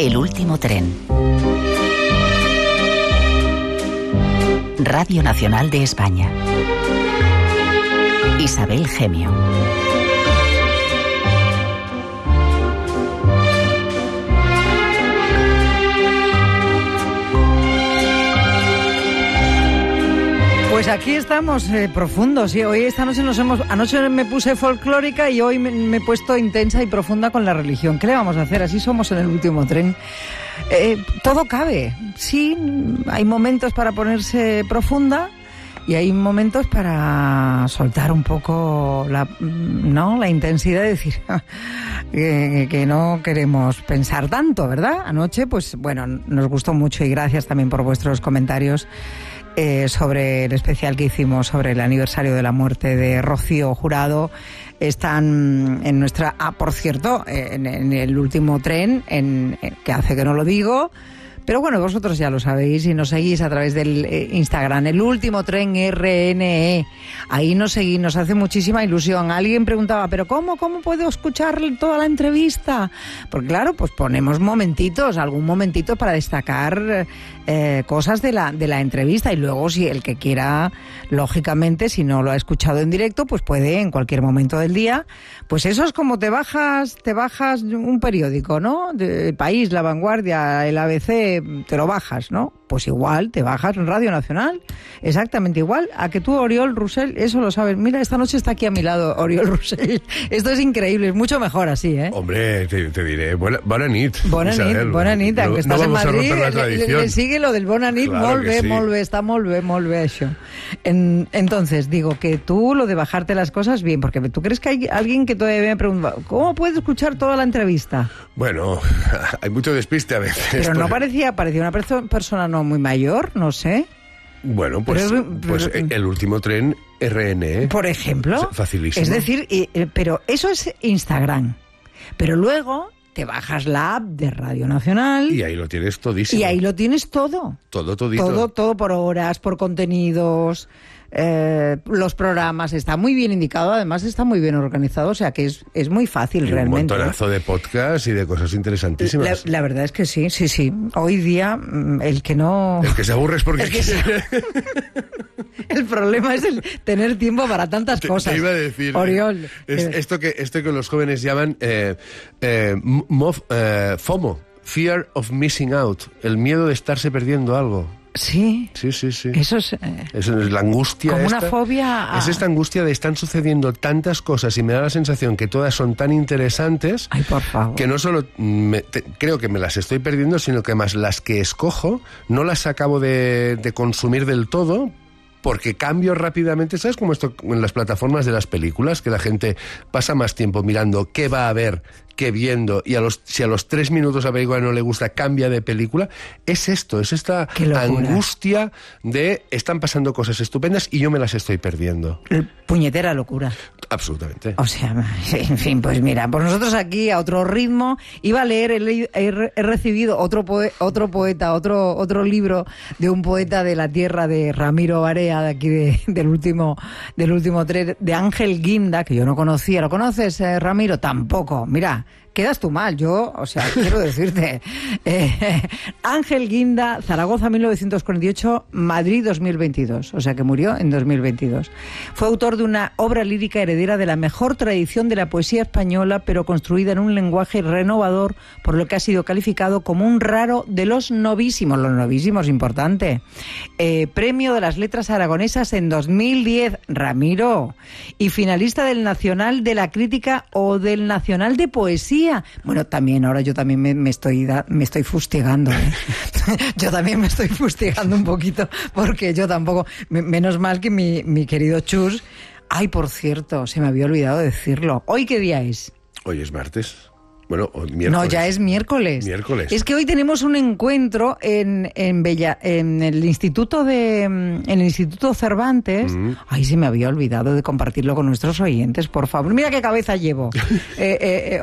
El último tren. Radio Nacional de España. Isabel Gemio. Pues aquí estamos, profundos, y hoy esta noche anoche me puse folclórica y hoy me he puesto intensa y profunda con la religión. ¿Qué le vamos a hacer? Así somos en el último tren. Todo cabe, sí, hay momentos para ponerse profunda y hay momentos para soltar un poco la intensidad de decir que no queremos pensar tanto, ¿verdad? Anoche, pues bueno, nos gustó mucho y gracias también por vuestros comentarios sobre el especial que hicimos sobre el aniversario de la muerte de Rocío Jurado. Están en nuestra... por cierto, en el último tren, que hace que no lo digo, pero bueno, vosotros ya lo sabéis y nos seguís a través del Instagram, el último tren RNE. Ahí nos seguís, nos hace muchísima ilusión. Alguien preguntaba, ¿pero cómo puedo escuchar toda la entrevista? Porque claro, pues ponemos algún momentito para destacar cosas de la entrevista, y luego si el que quiera, lógicamente, si no lo ha escuchado en directo, pues puede en cualquier momento del día. Pues eso es como te bajas un periódico, ¿no? El País, La Vanguardia, el ABC, te lo bajas, ¿no? Pues igual te bajas en Radio Nacional, exactamente igual. A que tú, Oriol Rosell, eso lo sabes. Mira, esta noche está aquí a mi lado Oriol Rosell. Esto es increíble, es mucho mejor así, ¿eh? Hombre, te diré, bona nit. Bona nit, aunque estàs en Madrid, le sigue lo del bona nit, claro, molt bé, està molt bé això. Entonces, digo que tú lo de bajarte las cosas, bien, porque tú crees que hay alguien que todavía me pregunta, ¿cómo puedes escuchar toda la entrevista? Bueno, hay mucho despiste a veces. Pero no parecía una persona no muy mayor, no sé. Bueno, pues el último tren RNE. Por ejemplo. Facilísimo. Es decir, pero eso es Instagram. Pero luego te bajas la app de Radio Nacional. Y ahí lo tienes todísimo. Y ahí lo tienes todo. Todito. Todo por horas, por contenidos, los programas. Está muy bien indicado, además está muy bien organizado, o sea que es muy fácil realmente. Un montonazo de podcasts y de cosas interesantísimas. La verdad es que sí. Hoy día, el que se aburre es porque... El problema es el tener tiempo para tantas cosas. Te iba a decir, Oriol. Esto que los jóvenes llaman FOMO, Fear of Missing Out, el miedo de estarse perdiendo algo. Sí. Eso es la angustia. Como una fobia. Es esta angustia de están sucediendo tantas cosas y me da la sensación que todas son tan interesantes. Ay, por favor. Que no solo creo que me las estoy perdiendo, sino que además las que escojo no las acabo de consumir del todo, porque cambio rápidamente. ¿Sabes cómo esto en las plataformas de las películas? Que la gente pasa más tiempo mirando qué va a ver que viendo, y si a los 3 minutos a la película no le gusta, cambia de película. Es esta angustia de están pasando cosas estupendas y yo me las estoy perdiendo. Puñetera locura. Absolutamente. O sea, en fin, pues mira, pues nosotros aquí a otro ritmo. Iba a leer, he recibido otro libro de un poeta de la tierra, de Ramiro Barea, de aquí del último tren, de Ángel Guinda, que yo no conocía. ¿Lo conoces, Ramiro? Tampoco. Mira, quedas tú mal, quiero decirte. Ángel Guinda, Zaragoza 1948, Madrid 2022, o sea que murió en 2022. Fue autor de una obra lírica heredera de la mejor tradición de la poesía española, pero construida en un lenguaje renovador, por lo que ha sido calificado como un raro de los novísimos. Los novísimos, importante. Premio de las Letras Aragonesas en 2010, Ramiro, y finalista del Nacional de la Crítica o del Nacional de Poesía. Bueno, ahora yo también me estoy fustigando, ¿eh? Yo también me estoy fustigando un poquito, porque yo tampoco, menos mal que mi querido Chus. Ay, por cierto, se me había olvidado decirlo. ¿Hoy qué día es? Hoy es martes. Bueno, miércoles. No, ya es miércoles. Es que hoy tenemos un encuentro en el Instituto Cervantes. Ay, se me había olvidado de compartirlo con nuestros oyentes, por favor. Mira qué cabeza llevo.